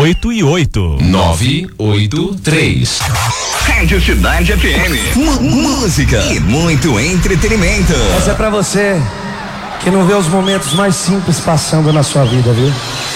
8 e 8. 983. Rádio Cidade FM. Música e muito entretenimento. Essa é pra você que não vê os momentos mais simples passando na sua vida, viu?